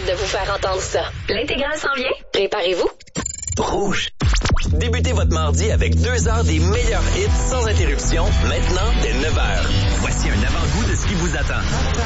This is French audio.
de vous faire entendre ça. L'intégrale s'en vient? Préparez-vous. Rouge. Débutez votre mardi avec 2 heures des meilleurs hits sans interruption, maintenant dès 9 heures. Voici un avant-goût de ce qui vous attend.